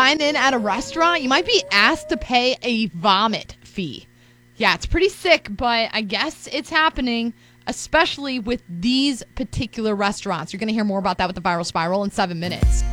dine in at a restaurant, you might be asked to pay a vomit fee. Yeah, it's pretty sick, but I guess it's happening, especially with these particular restaurants. You're going to hear more about that with the Viral Spiral in 7 minutes.